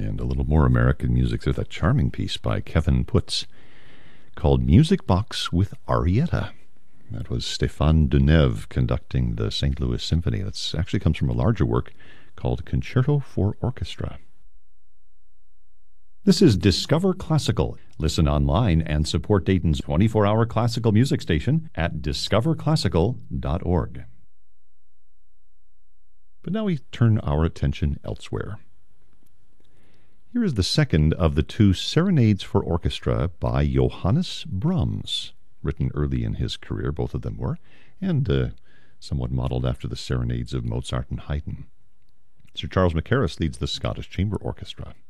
And a little more American music. There's that charming piece by Kevin Putz called Music Box with Arietta. That was Stéphane Deneuve conducting the St. Louis Symphony. That actually comes from a larger work called Concerto for Orchestra. This is Discover Classical. Listen online and support Dayton's 24-hour classical music station at discoverclassical.org. But now we turn our attention elsewhere. Here is the second of the two Serenades for Orchestra by Johannes Brahms, written early in his career, both of them were, and somewhat modeled after the Serenades of Mozart and Haydn. Sir Charles Mackerras leads the Scottish Chamber Orchestra.